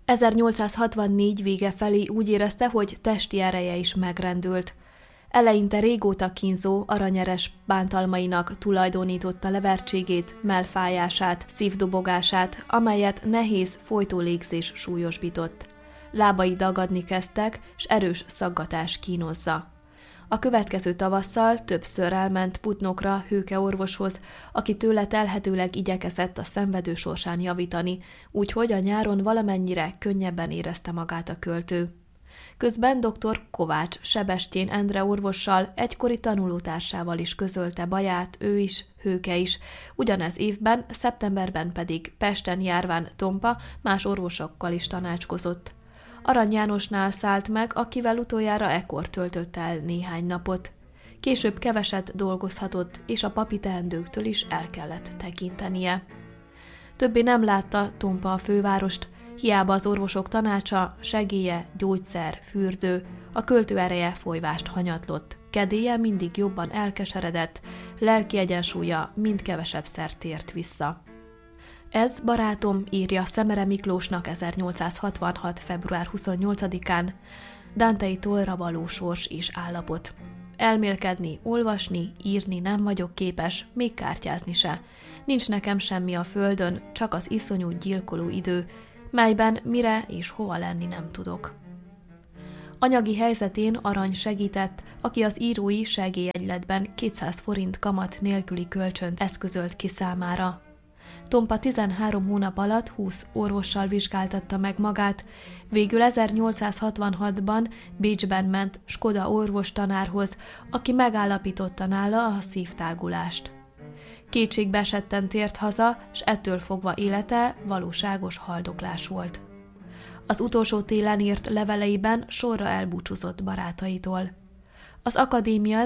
1864 vége felé úgy érezte, hogy testi ereje is megrendült. Eleinte régóta kínzó, aranyeres bántalmainak tulajdonította levertségét, mellfájását, szívdobogását, amelyet nehéz, folytó légzés súlyosbított. Lábai dagadni kezdtek, s erős szaggatás kínozza. A következő tavasszal többször elment Putnokra Hőke orvoshoz, aki tőle telhetőleg igyekezett a szenvedő sorsán javítani, úgyhogy a nyáron valamennyire könnyebben érezte magát a költő. Közben dr. Kovács Sebestyén Endre orvossal, egykori tanulótársával is közölte baját, ő is, Hőke is. Ugyanez évben, szeptemberben pedig Pesten járván Tompa más orvosokkal is tanácskozott. Arany Jánosnál szállt meg, akivel utoljára ekkor töltött el néhány napot. Később keveset dolgozhatott, és a papi teendőktől is el kellett tekintenie. Többé nem látta Tompa a fővárost, hiába az orvosok tanácsa, segélye, gyógyszer, fürdő, a költő ereje folyvást hanyatlott, kedélye mindig jobban elkeseredett, lelki egyensúlya mind kevesebbszer tért vissza. Ez, barátom, írja Szemere Miklósnak 1866. február 28-án, Dantei tollra való sors és állapot. Elmélkedni, olvasni, írni nem vagyok képes, még kártyázni se. Nincs nekem semmi a földön, csak az iszonyú gyilkoló idő, melyben mire és hova lenni nem tudok. Anyagi helyzetén Arany segített, aki az írói segélyegyletben 200 forint kamat nélküli kölcsönt eszközölt ki számára. Tompa 13 hónap alatt 20 orvossal vizsgáltatta meg magát, végül 1866-ban Bécsben ment Skoda orvostanárhoz, aki megállapította nála a szívtágulást. Kétségbeesetten tért haza, s ettől fogva élete valóságos haldoklás volt. Az utolsó télen írt leveleiben sorra elbúcsúzott barátaitól. Az akadémia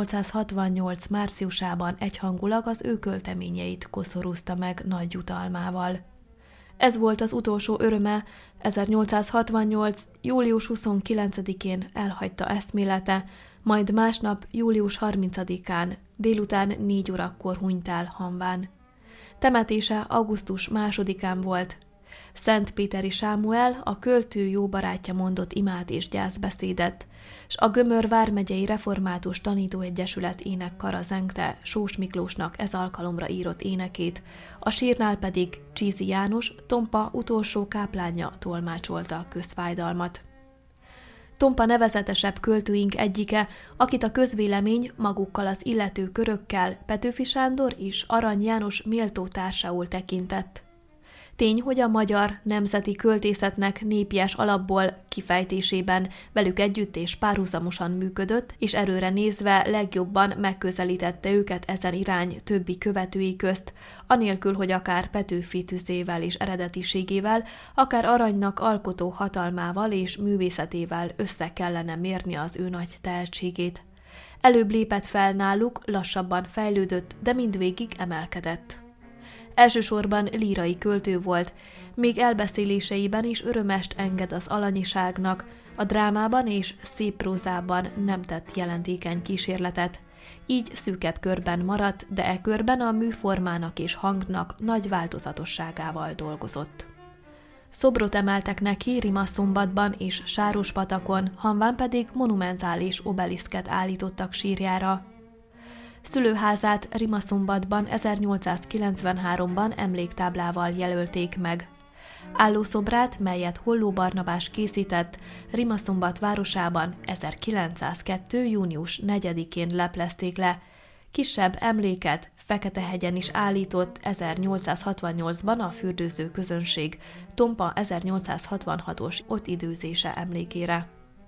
1868. márciusában egyhangulag az ő költeményeit koszorúzta meg nagy jutalmával. Ez volt az utolsó öröme, 1868. július 29-én elhagyta eszmélete, majd másnap július 30-án délután 4 órakor hunyt el hamván. Temetése augusztus 2-án volt. Szentpéteri Sámuel, a költő jó barátja mondott imát és gyászbeszédet, s a Gömör vármegyei református tanítóegyesület énekkara zengte Sós Miklósnak ez alkalomra írott énekét, a sírnál pedig Csízi János, Tompa utolsó káplánja tolmácsolta a közfájdalmat. Tompa nevezetesebb költőink egyike, akit a közvélemény magukkal az illető körökkel Petőfi Sándor és Arany János méltó társául tekintett. Tény, hogy a magyar nemzeti költészetnek népies alapból kifejtésében velük együtt és párhuzamosan működött, és erőre nézve legjobban megközelítette őket ezen irány többi követői közt, anélkül, hogy akár Petőfi tüzével és eredetiségével, akár Aranynak alkotó hatalmával és művészetével össze kellene mérni az ő nagy tehetségét. Előbb lépett fel náluk, lassabban fejlődött, de mindvégig emelkedett. Elsősorban lírai költő volt, még elbeszéléseiben is örömest enged az alanyiságnak, a drámában és szép prózában nem tett jelentékeny kísérletet. Így szűkebb körben maradt, de e körben a műformának és hangnak nagy változatosságával dolgozott. Szobrot emeltek neki Rimaszombatban és Sárospatakon, hamván pedig monumentális obeliszket állítottak sírjára. Szülőházát Rimaszombatban 1893-ban emléktáblával jelölték meg. Állószobrát, melyet Holló Barnabás készített, Rimaszombat városában 1902. június 4-én leplezték le. Kisebb emléket Feketehegyen is állított 1868-ban a fürdőző közönség, Tompa 1866-os ott időzése emlékére.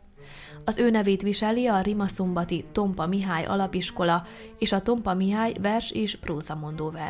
Az ő nevét viseli a rimaszombati Tompa Mihály alapiskola és a Tompa Mihály vers- és prózamondó verseny.